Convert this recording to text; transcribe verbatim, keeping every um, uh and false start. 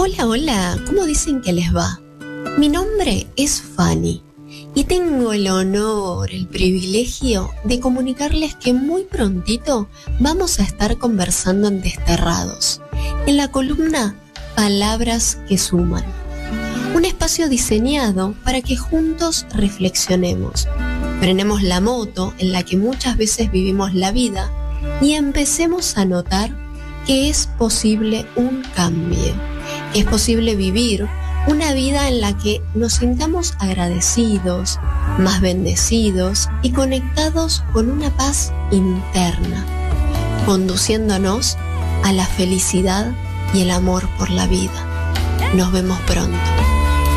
Hola, hola, ¿cómo dicen que les va? Mi nombre es Fanny y tengo el honor, el privilegio de comunicarles que muy prontito vamos a estar conversando en Desterrados, en la columna Palabras que Suman. Un espacio diseñado para que juntos reflexionemos, frenemos la moto en la que muchas veces vivimos la vida y empecemos a notar que es posible un cambio, que es posible vivir una vida en la que nos sintamos agradecidos, más bendecidos y conectados con una paz interna, conduciéndonos a la felicidad y el amor por la vida. Nos vemos pronto.